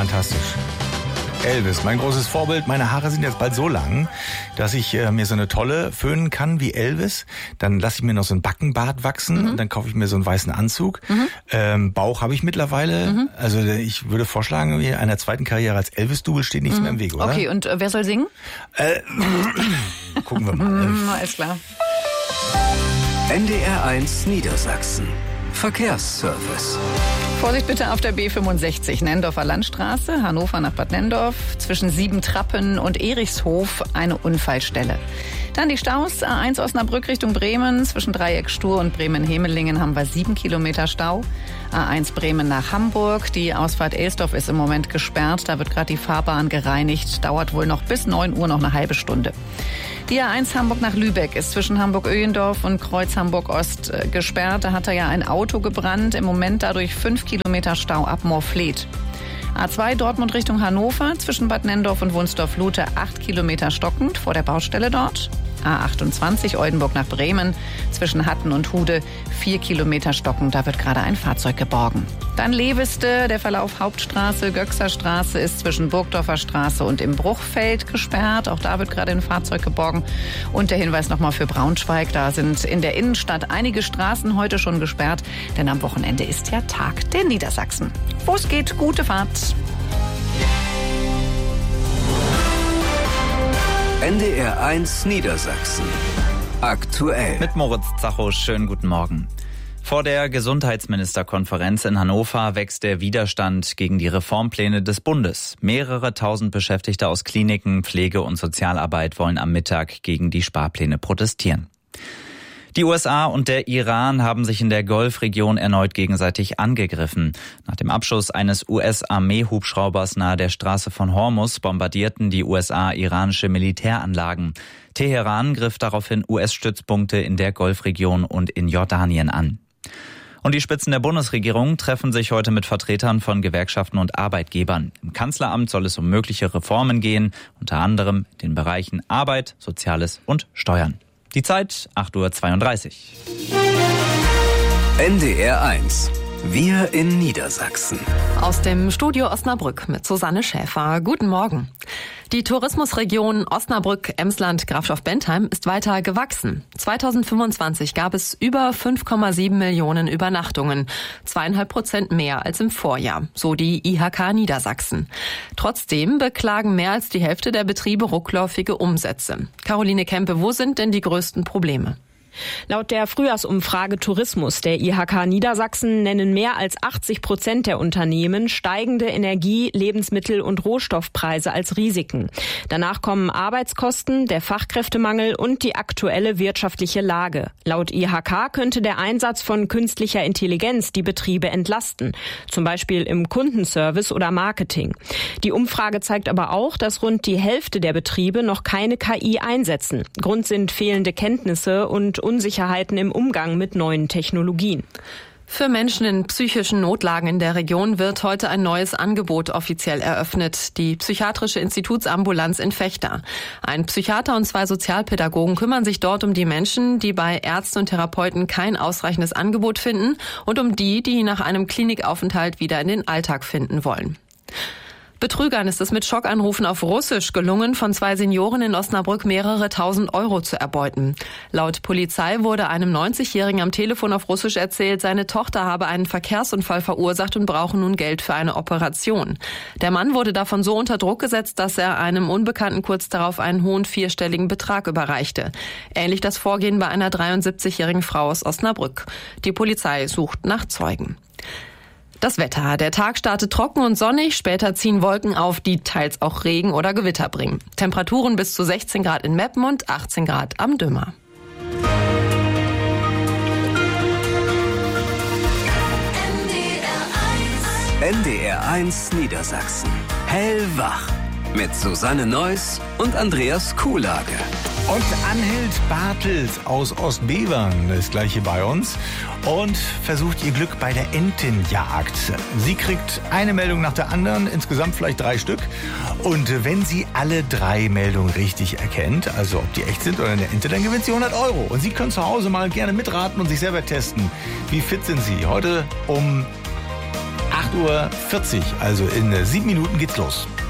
fantastisch. Elvis, mein großes Vorbild. Meine Haare sind jetzt bald so lang, dass ich mir so eine Tolle föhnen kann wie Elvis. Dann lasse ich mir noch so ein Backenbart wachsen und dann kaufe ich mir so einen weißen Anzug. Bauch habe ich mittlerweile. Also ich würde vorschlagen, einer zweiten Karriere als Elvis-Double steht nichts mehr im Weg, oder? Okay, und wer soll singen? Gucken wir mal. Alles klar. NDR1 Niedersachsen. Verkehrsservice. Vorsicht bitte auf der B65, Nendorfer Landstraße, Hannover nach Bad Nendorf, zwischen Siebentrappen und Erichshof eine Unfallstelle. Dann die Staus, A1 Osnabrück Richtung Bremen, zwischen Dreieck Stur und Bremen-Hemelingen haben wir 7 Kilometer Stau. A1 Bremen nach Hamburg, die Ausfahrt Elsdorf ist im Moment gesperrt, da wird gerade die Fahrbahn gereinigt, dauert wohl noch bis 9 Uhr noch eine halbe Stunde. Die A1 Hamburg nach Lübeck ist zwischen Hamburg-Öhendorf und Kreuz Hamburg-Ost gesperrt. Da hat ja ein Auto gebrannt. Im Moment dadurch 5 Kilometer Stau ab Moorfleet. A2 Dortmund Richtung Hannover zwischen Bad Nendorf und Wunsdorf-Lute 8 Kilometer stockend vor der Baustelle dort. A28 Oldenburg nach Bremen zwischen Hatten und Hude 4 Kilometer stockend. Da wird gerade ein Fahrzeug geborgen. Dann Leveste, der Verlauf Hauptstraße, Göxer Straße ist zwischen Burgdorfer Straße und im Bruchfeld gesperrt. Auch da wird gerade ein Fahrzeug geborgen. Und der Hinweis nochmal für Braunschweig. Da sind in der Innenstadt einige Straßen heute schon gesperrt. Denn am Wochenende ist ja Tag der Niedersachsen. Wo es geht, gute Fahrt. NDR1 Niedersachsen. Aktuell. Mit Moritz Zacho, schönen guten Morgen. Vor der Gesundheitsministerkonferenz in Hannover wächst der Widerstand gegen die Reformpläne des Bundes. Mehrere tausend Beschäftigte aus Kliniken, Pflege und Sozialarbeit wollen am Mittag gegen die Sparpläne protestieren. Die USA und der Iran haben sich in der Golfregion erneut gegenseitig angegriffen. Nach dem Abschuss eines US-Armee-Hubschraubers nahe der Straße von Hormuz bombardierten die USA iranische Militäranlagen. Teheran griff daraufhin US-Stützpunkte in der Golfregion und in Jordanien an. Und die Spitzen der Bundesregierung treffen sich heute mit Vertretern von Gewerkschaften und Arbeitgebern. Im Kanzleramt soll es um mögliche Reformen gehen, unter anderem in den Bereichen Arbeit, Soziales und Steuern. Die Zeit 8:32 Uhr. NDR1. Wir in Niedersachsen. Aus dem Studio Osnabrück mit Susanne Schäfer. Guten Morgen. Die Tourismusregion Osnabrück-Emsland-Grafschaft-Bentheim ist weiter gewachsen. 2025 gab es über 5,7 Millionen Übernachtungen, 2,5% mehr als im Vorjahr, so die IHK Niedersachsen. Trotzdem beklagen mehr als die Hälfte der Betriebe rückläufige Umsätze. Caroline Kempe, wo sind denn die größten Probleme? Laut der Frühjahrsumfrage Tourismus der IHK Niedersachsen nennen mehr als 80% der Unternehmen steigende Energie-, Lebensmittel- und Rohstoffpreise als Risiken. Danach kommen Arbeitskosten, der Fachkräftemangel und die aktuelle wirtschaftliche Lage. Laut IHK könnte der Einsatz von künstlicher Intelligenz die Betriebe entlasten, zum Beispiel im Kundenservice oder Marketing. Die Umfrage zeigt aber auch, dass rund die Hälfte der Betriebe noch keine KI einsetzen. Grund sind fehlende Kenntnisse und Unsicherheiten im Umgang mit neuen Technologien. Für Menschen in psychischen Notlagen in der Region wird heute ein neues Angebot offiziell eröffnet. Die Psychiatrische Institutsambulanz in Vechta. Ein Psychiater und 2 Sozialpädagogen kümmern sich dort um die Menschen, die bei Ärzten und Therapeuten kein ausreichendes Angebot finden und um die, die nach einem Klinikaufenthalt wieder in den Alltag finden wollen. Betrügern ist es mit Schockanrufen auf Russisch gelungen, von 2 Senioren in Osnabrück mehrere tausend Euro zu erbeuten. Laut Polizei wurde einem 90-Jährigen am Telefon auf Russisch erzählt, seine Tochter habe einen Verkehrsunfall verursacht und brauche nun Geld für eine Operation. Der Mann wurde davon so unter Druck gesetzt, dass er einem Unbekannten kurz darauf einen hohen 4-stelligen Betrag überreichte. Ähnlich das Vorgehen bei einer 73-jährigen Frau aus Osnabrück. Die Polizei sucht nach Zeugen. Das Wetter. Der Tag startet trocken und sonnig, später ziehen Wolken auf, die teils auch Regen oder Gewitter bringen. Temperaturen bis zu 16 Grad in Meppen und 18 Grad am Dümmer. NDR1 Niedersachsen. Hellwach. Mit Susanne Neuss und Andreas Kuhlage. Und Anhild Bartels aus Ostbevern ist gleich hier bei uns und versucht ihr Glück bei der Entenjagd. Sie kriegt eine Meldung nach der anderen, insgesamt vielleicht 3 Stück. Und wenn sie alle 3 Meldungen richtig erkennt, also ob die echt sind oder eine Ente, dann gewinnt sie 100 Euro. Und Sie können zu Hause mal gerne mitraten und sich selber testen. Wie fit sind Sie? Heute um 8:40 Uhr, also in 7 Minuten geht's los.